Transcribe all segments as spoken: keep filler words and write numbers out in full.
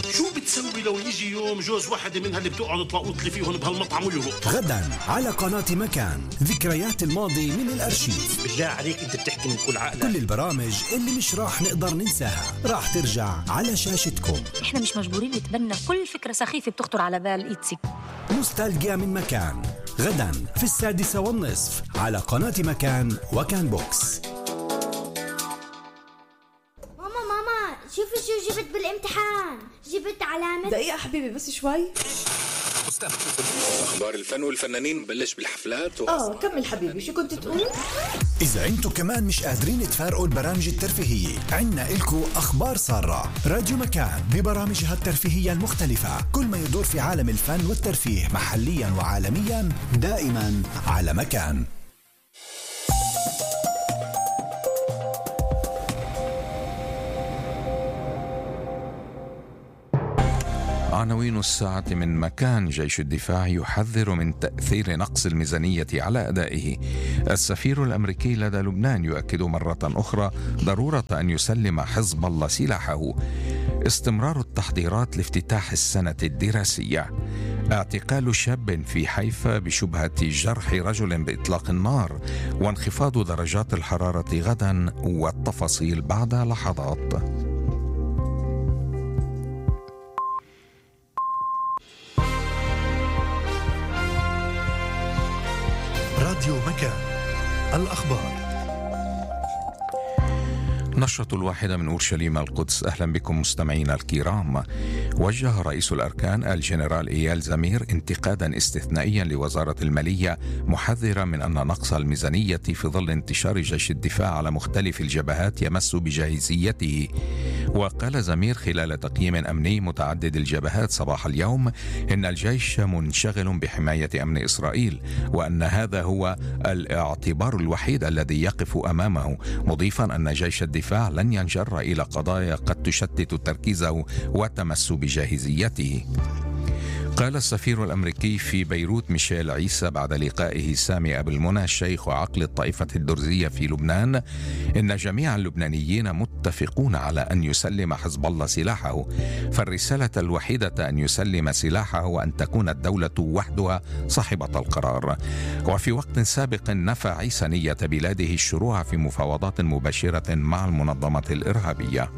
شو بتسوي لو يجي يوم جوز واحدة منها اللي بتقعد تلاقوط لي فيهم بهالمطعم ويهرب؟ غدا على قناة مكان، ذكريات الماضي من الأرشيف. بالله عليك أنت بتحكي من كل عقلك. كل البرامج اللي مش راح نقدر ننساها راح ترجع على شاشتكم. إحنا مش مجبورين نتبنى كل فكرة سخيفة بتخطر على بال إيتسي. نوستالجيا من مكان، غدا في السادسة والنصف على قناة مكان وكان بوكس. ماما ماما شوفي شو جبت بالامتحان، جبت علامة. دقيقة حبيبي بس شوي. أخبار الفن والفنانين بلش بالحفلات و... آه كمل حبيبي، شو كنت تقول؟ إذا أنتوا كمان مش قادرين تفارقوا البرامج الترفيهية، عنا إلكو أخبار سارة. راديو مكان ببرامجها الترفيهية المختلفة، كل ما يدور في عالم الفن والترفيه محليا وعالميا دائما على مكان. عناوين الساعة من مكان. جيش الدفاع يحذر من تأثير نقص الميزانية على أدائه. السفير الأمريكي لدى لبنان يؤكد مرة أخرى ضرورة أن يسلم حزب الله سلاحه. استمرار التحضيرات لافتتاح السنة الدراسية. اعتقال شاب في حيفا بشبهة جرح رجل بإطلاق النار. وانخفاض درجات الحرارة غدا، والتفاصيل بعد لحظات. راديو مكان، الأخبار. نشرة الواحدة من أورشليم القدس. أهلا بكم مستمعينا الكرام. وجه رئيس الأركان الجنرال إيال زمير انتقادا استثنائيا لوزارة المالية، محذرا من أن نقص الميزانية في ظل انتشار جيش الدفاع على مختلف الجبهات يمس بجاهزيته. وقال زمير خلال تقييم أمني متعدد الجبهات صباح اليوم إن الجيش منشغل بحماية أمن إسرائيل، وأن هذا هو الاعتبار الوحيد الذي يقف أمامه، مضيفا أن جيش الدفاع لن ينجر إلى قضايا قد تشتت تركيزه وتمس بجاهزيته. قال السفير الأمريكي في بيروت ميشيل عيسى بعد لقائه سامي أبو المنى الشيخ وعقل الطائفة الدرزية في لبنان إن جميع اللبنانيين متفقون على أن يسلم حزب الله سلاحه، فالرسالة الوحيدة أن يسلم سلاحه وأن تكون الدولة وحدها صاحبة القرار. وفي وقت سابق نفى عيسى نية بلاده الشروع في مفاوضات مباشرة مع المنظمة الإرهابية.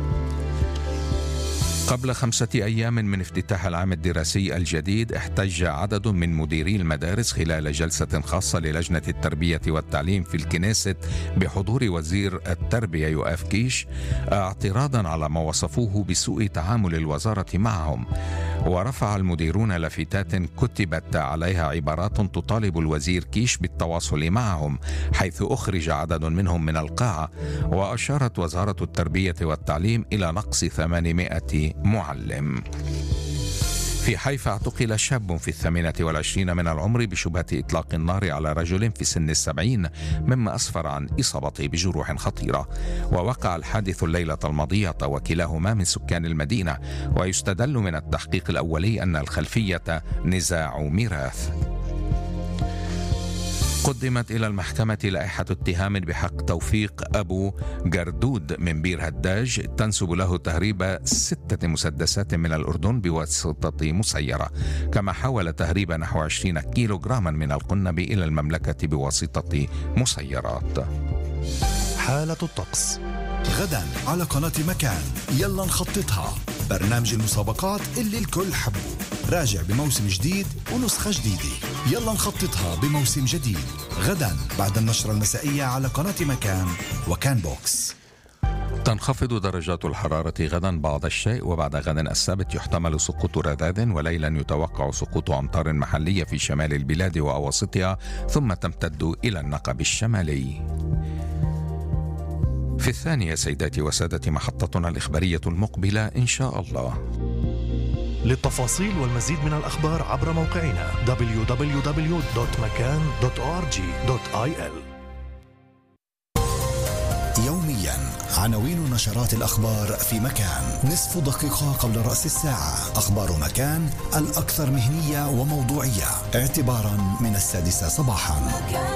قبل خمسة أيام من افتتاح العام الدراسي الجديد، احتج عدد من مديري المدارس خلال جلسة خاصة للجنة التربية والتعليم في الكنيست بحضور وزير التربية يؤاف كيش، اعتراضا على ما وصفوه بسوء تعامل الوزارة معهم. ورفع المديرون لافتات كتبت عليها عبارات تطالب الوزير كيش بالتواصل معهم، حيث أخرج عدد منهم من القاعة. وأشارت وزارة التربية والتعليم إلى نقص ثمانمائة معلم. في حيفا اعتقل شاب في الثامنة والعشرين من العمر بشبهة إطلاق النار على رجل في سن السبعين، مما أسفر عن إصابته بجروح خطيرة. ووقع الحادث الليلة الماضية، وكلاهما من سكان المدينة، ويستدل من التحقيق الأولي أن الخلفية نزاع ميراث. قدمت إلى المحكمة لائحة اتهام بحق توفيق أبو جردود من بير هداج تنسب له تهريب ستة مسدسات من الأردن بواسطة مسيرة، كما حاول تهريب نحو عشرين كيلوغراما من القنب إلى المملكة بواسطة مسيرات. حالة الطقس غدا على قناة مكان. يلا نخططها، برنامج المسابقات اللي الكل حبه، راجع بموسم جديد ونسخة جديدة. يلا نخططها بموسم جديد غدا بعد النشرة المسائية على قناة مكان وكان بوكس. تنخفض درجات الحرارة غدا بعض الشيء، وبعد غد السبت يحتمل سقوط رذاذ، وليلا يتوقع سقوط أمطار محلية في شمال البلاد وأواسطها، ثم تمتد إلى النقب الشمالي. في الثانية سيداتي وسادتي محطتنا الإخبارية المقبلة إن شاء الله. للتفاصيل والمزيد من الأخبار عبر موقعنا دبليو دبليو دبليو دوت مكان دوت أو آر جي دوت آي إل. يوميا عناوين نشرات الأخبار في مكان. نصف دقيقة قبل رأس الساعة، أخبار مكان الأكثر مهنية وموضوعية اعتبارا من السادسة صباحا.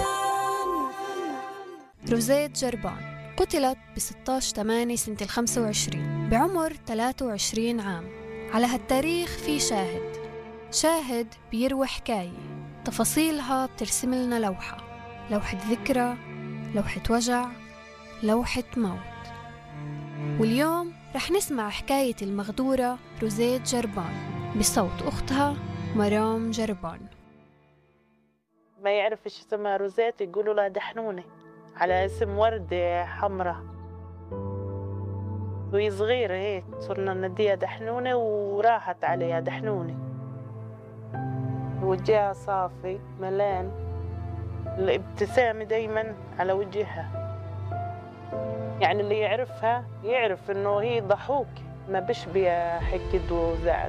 روزيت جربان قتلت ب ستة عشر ثمانية سنة الخمسة وعشرين بعمر ثلاثة وعشرين عام، على هالتاريخ في شاهد شاهد بيروي حكاية تفاصيلها بترسم لنا لوحة لوحة ذكرى، لوحة وجع، لوحة موت. واليوم رح نسمع حكاية المغدورة روزيت جربان بصوت أختها مرام جربان. ما يعرف إيش اسمها روزيت يقولوا لها دحنونة على اسم وردة حمراء، وهي صغيرة هيك صرنا نديها دحنونة وراحت عليها دحنونة. وجهها صافي ملان، الابتسامة دايما على وجهها، يعني اللي يعرفها يعرف إنه هي ضحوك ما بش بيها حقد وزعل.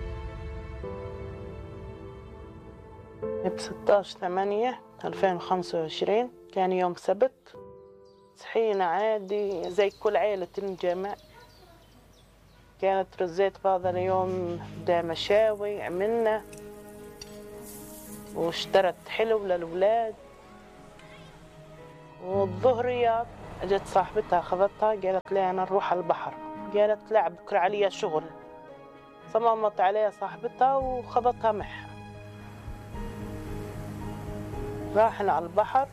ب ستة عشر ثمانية ألفين وخمسة وعشرين كان يوم سبت، صحينا عادي زي كل عائلة الجماعة. كانت روزيت بهذا اليوم بدها مشاوي عملنا واشترت حلو للأولاد. والظهريات اجت صاحبتها خذتها قالت لها أنا نروح على البحر، قالت لا بكرة عليها شغل. صممت عليها صاحبتها وخذتها معها. راحنا على البحر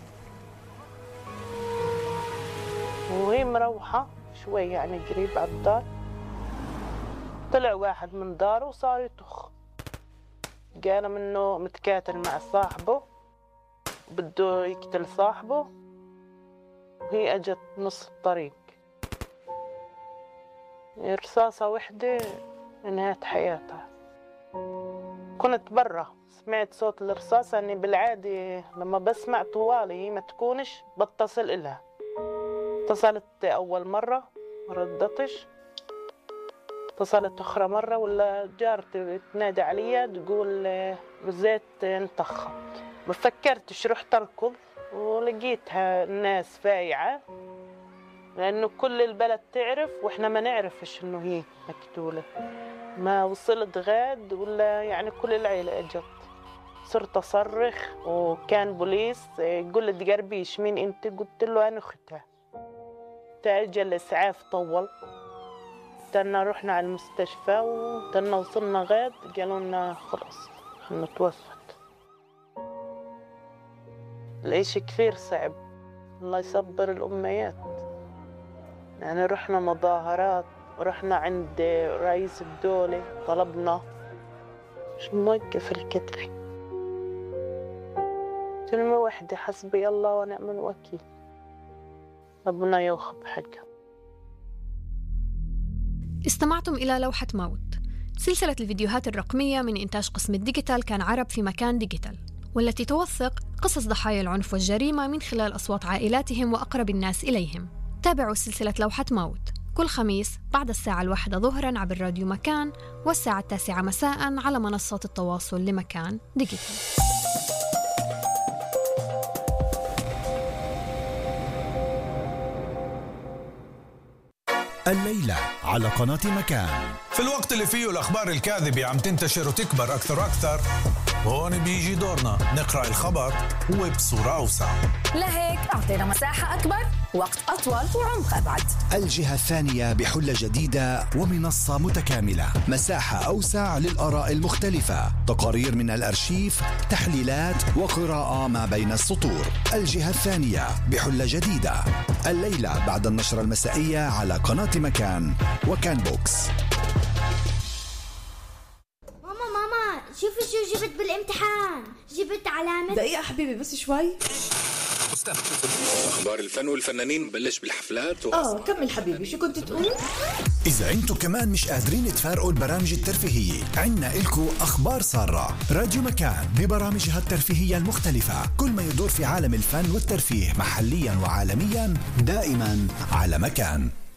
وهي مروحة شوي يعني قريب على الدار، طلع واحد من داره وصار يطخ. قال منه متكاتل مع صاحبه بده يقتل صاحبه، وهي اجت نص الطريق. رصاصة وحدة انهت حياتها. كنت برا سمعت صوت الرصاصة، اني بالعادة لما بسمع طوالي هي ما تكونش بتصل إلها. اتصلت أول مرة ما ردتش، اتصلت أخرى مرة ولا جارتي تنادي عليا تقول روزيت انطخت. ما فكرتش، رحت أركض ولقيتها الناس فايعة، لأنه كل البلد تعرف وإحنا ما نعرفش إنه هي مقتولة. ما وصلت غاد ولا يعني كل العيلة أجت. صرت أصرخ وكان بوليس يقول لي تقربيش مين أنت؟ قلت له أنا أختها. تأجل الإسعاف طول، تنا رحنا على المستشفى وتنا وصلنا غاد قالوا لنا خلص إنه توفت. العيش كثير صعب، الله يصبر الأميات. يعني رحنا مظاهرات ورحنا عند رئيس الدولة طلبنا مش موقف الكتف. كلمة واحدة حسبي الله ونعم الوكيل، ربنا يوخب حقها. استمعتم إلى لوحة موت، سلسلة الفيديوهات الرقمية من إنتاج قسم الديجيتال كان عرب في مكان ديجيتال، والتي توثق قصص ضحايا العنف والجريمة من خلال أصوات عائلاتهم وأقرب الناس إليهم. تابعوا سلسلة لوحة موت كل خميس بعد الساعة الواحدة ظهراً عبر راديو مكان، والساعة التاسعة مساءً على منصات التواصل لمكان ديجيتال. الليلة على قناة مكان. في الوقت اللي فيه الأخبار الكاذبة عم تنتشر وتكبر أكثر وأكثر، هون بيجي دورنا نقرأ الخبر وبصورة أوسع. لهيك أعطينا مساحة أكبر، وقت أطول وعمق أبعد. الجهة الثانية بحلة جديدة ومنصة متكاملة، مساحة أوسع للآراء المختلفة، تقارير من الأرشيف، تحليلات وقراءة ما بين السطور. الجهة الثانية بحلة جديدة الليلة بعد النشرة المسائية على قناة مكان وكان بوكس. ماما ماما شوفي شو جبت بالامتحان، جبت علامة. دقيقة حبيبي بس شوي. أخبار الفن والفنانين بلش بالحفلات و... آه كمل حبيبي شو كنت تقول؟ إذا أنتوا كمان مش قادرين تفارقوا البرامج الترفيهية، عنا إلكو أخبار سارة. راديو مكان ببرامجها الترفيهية المختلفة، كل ما يدور في عالم الفن والترفيه محليا وعالميا، دائما على مكان.